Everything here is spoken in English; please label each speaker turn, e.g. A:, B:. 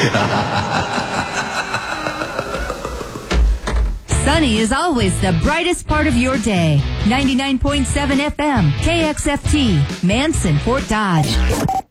A: Sunny is always the brightest part of your day. 99.7 FM, KXFT, Manson, Fort Dodge.